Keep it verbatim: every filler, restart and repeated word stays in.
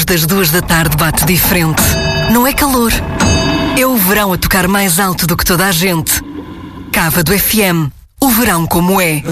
luz das duas da tarde bate diferente. Não é calor. É o verão a tocar mais alto do que toda a gente. Cava do F M. O verão como é.